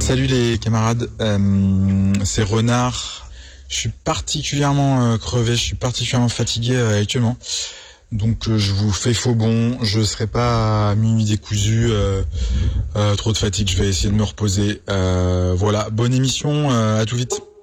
Salut les camarades, c'est Renard. Je suis particulièrement crevé, je suis particulièrement fatigué actuellement. Donc je vous fais faux bon, je serai pas à minuit décousu, trop de fatigue, je vais essayer de me reposer. Voilà, bonne émission, à tout vite.